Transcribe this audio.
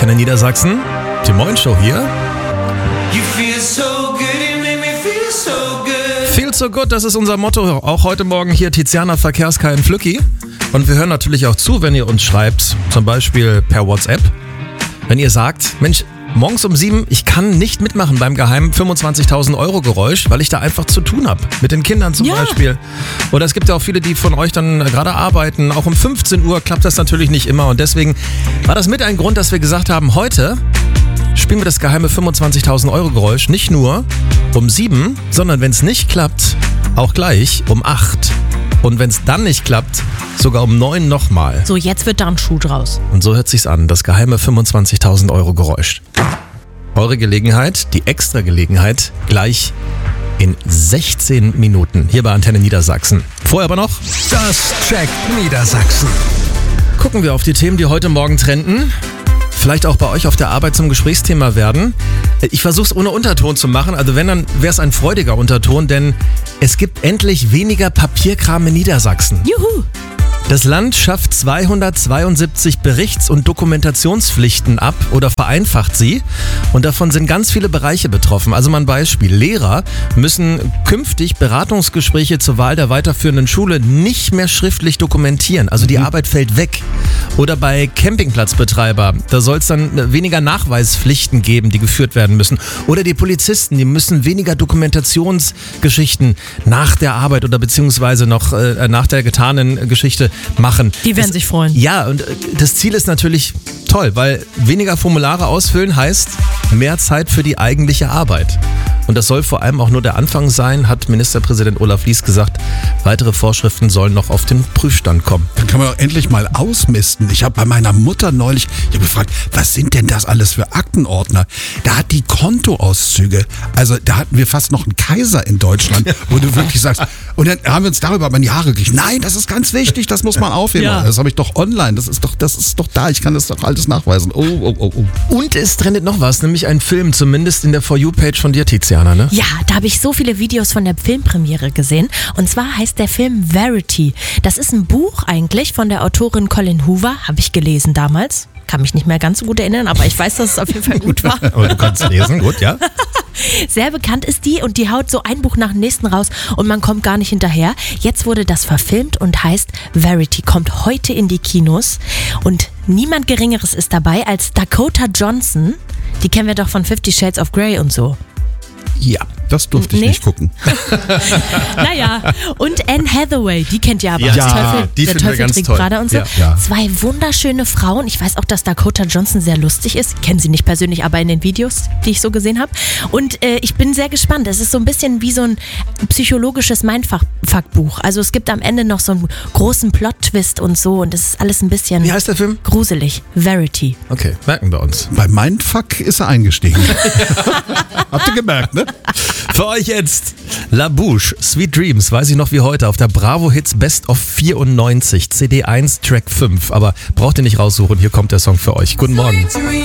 Antenne Niedersachsen. Die Moin-Show hier. Feel so good, das ist unser Motto. Auch heute Morgen hier Tiziana Verkehrskai und Flücki. Und wir hören natürlich auch zu, wenn ihr uns schreibt, zum Beispiel per WhatsApp. Wenn ihr sagt, Mensch, morgens um 7, ich kann nicht mitmachen beim geheimen 25.000 Euro Geräusch, weil ich da einfach zu tun habe. Mit den Kindern zum Beispiel. Oder es gibt ja auch viele, die von euch dann gerade arbeiten. Auch um 15 Uhr klappt das natürlich nicht immer. Und deswegen war das mit ein Grund, dass wir gesagt haben, heute spielen wir das geheime 25.000 Euro Geräusch nicht nur um 7, sondern wenn es nicht klappt, auch gleich um 8. Und wenn es dann nicht klappt, sogar um 9 nochmal. So, jetzt wird da ein Schuh draus. Und so hört sich's an, das geheime 25.000 Euro Geräusch. Eure Gelegenheit, die extra Gelegenheit, gleich in 16 Minuten hier bei Antenne Niedersachsen. Vorher aber noch Das checkt Niedersachsen. gucken wir auf die Themen, die heute Morgen trenden. Vielleicht auch bei euch auf der Arbeit zum Gesprächsthema werden. Ich versuche es ohne Unterton zu machen, also wenn, dann wäre es ein freudiger Unterton, denn es gibt endlich weniger Papierkram in Niedersachsen. Juhu! Das Land schafft 272 Berichts- und Dokumentationspflichten ab oder vereinfacht sie. Und davon sind ganz viele Bereiche betroffen. Also mal ein Beispiel. Lehrer müssen künftig Beratungsgespräche zur Wahl der weiterführenden Schule nicht mehr schriftlich dokumentieren. Also die Arbeit fällt weg. Oder bei Campingplatzbetreiber, da soll es dann weniger Nachweispflichten geben, die geführt werden müssen. Oder die Polizisten, die müssen weniger Dokumentationsgeschichten nach der Arbeit oder beziehungsweise noch nach der getanen Geschichte machen. Die werden sich freuen. Ja, und das Ziel ist natürlich toll, weil weniger Formulare ausfüllen heißt mehr Zeit für die eigentliche Arbeit. Und das soll vor allem auch nur der Anfang sein, hat Ministerpräsident Olaf Lies gesagt. Weitere Vorschriften sollen noch auf den Prüfstand kommen. Dann kann man auch endlich mal ausmisten. Ich habe bei meiner Mutter neulich gefragt, was sind denn das alles für Aktenordner? Da hat die Kontoauszüge, also da hatten wir fast noch einen Kaiser in Deutschland, wo du wirklich sagst, und dann haben wir uns darüber über die Haare gekriegt. Nein, das ist ganz wichtig, das muss man aufheben. Ja. Das habe ich doch online, das ist doch da, ich kann das doch alles nachweisen. Oh. Und es trendet noch was, nämlich ein Film, zumindest in der For You-Page von dir, Tiziana, ne? Ja, da habe ich so viele Videos von der Filmpremiere gesehen. Und zwar heißt der Film Verity. Das ist ein Buch eigentlich von der Autorin Colleen Hoover, habe ich gelesen damals. Kann mich nicht mehr ganz so gut erinnern, aber ich weiß, dass es auf jeden Fall gut war. Aber du kannst lesen, gut, ja? Sehr bekannt ist die und die haut so ein Buch nach dem nächsten raus und man kommt gar nicht hinterher. Jetzt wurde das verfilmt und heißt Verity, kommt heute in die Kinos und niemand Geringeres ist dabei als Dakota Johnson. Die kennen wir doch von 50 Shades of Grey und so. Ja, das durfte ich nicht gucken. Naja, und Anne Hathaway, die kennt ihr aber. Ja, Das Teufel, die der finden wir Teufel ganz trägt toll. Prada und so. Ja. Zwei wunderschöne Frauen. Ich weiß auch, dass Dakota Johnson sehr lustig ist. Ich kenne sie nicht persönlich, aber in den Videos, die ich so gesehen habe. Und ich bin sehr gespannt. Es ist so ein bisschen wie so ein psychologisches Mindfuck-Buch. Also es gibt am Ende noch so einen großen Plot-Twist und so. Und es ist alles ein bisschen Wie heißt der Film? gruselig. Verity. Okay, merken wir uns. Bei Mindfuck ist er eingestiegen. Habt ihr gemerkt, ne? Für euch jetzt La Bouche, Sweet Dreams, weiß ich noch wie heute, auf der Bravo Hits Best of 94, CD 1, Track 5. Aber braucht ihr nicht raussuchen, hier kommt der Song für euch. Guten Morgen.